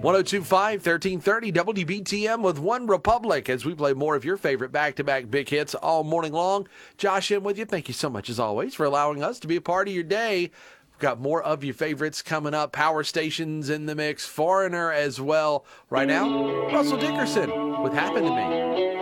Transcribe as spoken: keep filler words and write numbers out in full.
one oh two point five, thirteen thirty W B T M with One Republic as we play more of your favorite back-to-back big hits all morning long. Josh in with you. Thank you so much, as always, for allowing us to be a part of your day. We've got more of your favorites coming up. Power Stations in the mix. Foreigner as well. Right now, Russell Dickerson with Happen to Me.